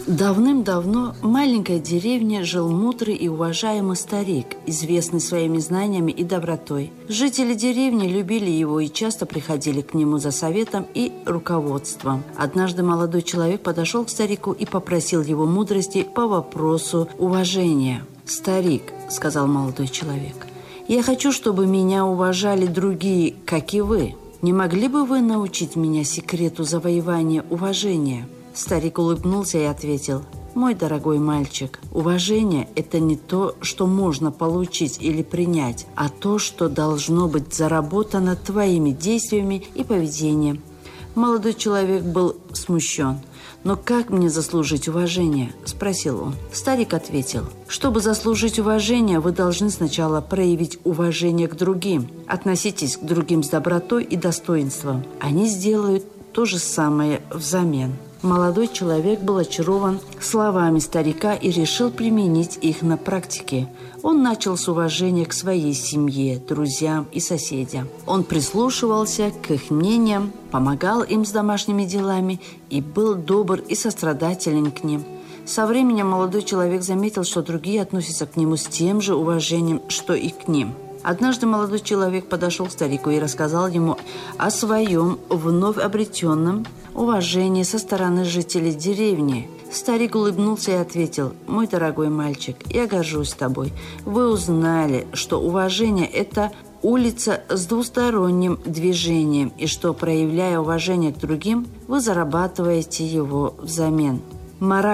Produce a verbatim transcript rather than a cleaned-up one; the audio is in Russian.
Давным-давно в маленькой деревне жил мудрый и уважаемый старик, известный своими знаниями и добротой. Жители деревни любили его и часто приходили к нему за советом и руководством. Однажды молодой человек подошел к старику и попросил его мудрости по вопросу уважения. «Старик», — сказал молодой человек, — «я хочу, чтобы меня уважали другие, как и вы. Не могли бы вы научить меня секрету завоевания уважения?» Старик улыбнулся и ответил: «Мой дорогой мальчик, уважение – это не то, что можно получить или принять, а то, что должно быть заработано твоими действиями и поведением». Молодой человек был смущен. «Но как мне заслужить уважение?» – спросил он. Старик ответил: «Чтобы заслужить уважение, вы должны сначала проявить уважение к другим. Относитесь к другим с добротой и достоинством. Они сделают то же самое взамен». Молодой человек был очарован словами старика и решил применить их на практике. Он начал с уважения к своей семье, друзьям и соседям. Он прислушивался к их мнениям, помогал им с домашними делами и был добр и сострадателен к ним. Со временем молодой человек заметил, что другие относятся к нему с тем же уважением, что и к ним. Однажды молодой человек подошел к старику и рассказал ему о своем вновь обретенном уважении со стороны жителей деревни. Старик улыбнулся и ответил: «Мой дорогой мальчик, я горжусь тобой. Вы узнали, что уважение – это улица с двусторонним движением, и что, проявляя уважение к другим, вы зарабатываете его взамен». Мораль